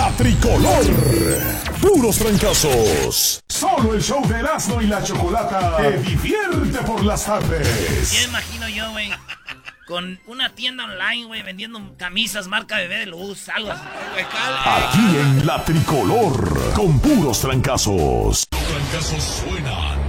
La Tricolor. Puros trancazos. Solo el show de Erasmo y la Chocolata te divierte por las tardes. Ya imagino yo, güey, con una tienda online, güey, vendiendo camisas marca Bebé de Luz, algo así. Aquí en La Tricolor, con puros trancazos. Los trancazos suenan